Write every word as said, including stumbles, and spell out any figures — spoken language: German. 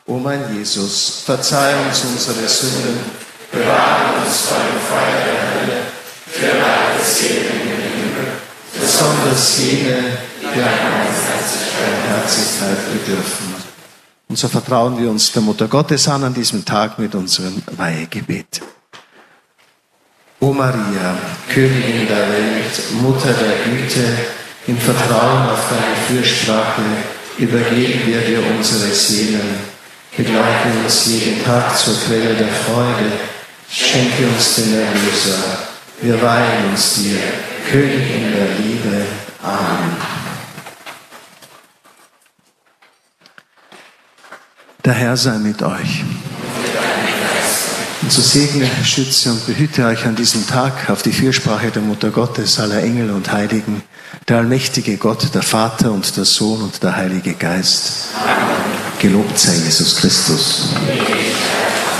O mein Jesus, verzeih uns unsere Sünden, bewahre uns vor dem Feuer der Hölle, führe alle Seelen in den Himmel, besonders jene, die an Barmherzigkeit bedürfen. Und so vertrauen wir uns der Mutter Gottes an an diesem Tag mit unserem Weihegebet. O Maria, Königin der Welt, Mutter der Güte, im Vertrauen auf deine Fürsprache übergeben wir dir unsere Seelen. Begleite uns jeden Tag zur Quelle der Freude. Schenke uns den Erlöser. Wir weihen uns dir, Königin der Liebe. Amen. Der Herr sei mit euch. Und so segne, schütze und behüte euch an diesem Tag auf die Fürsprache der Mutter Gottes, aller Engel und Heiligen, der allmächtige Gott, der Vater und der Sohn und der Heilige Geist. Amen. Gelobt sei Jesus Christus.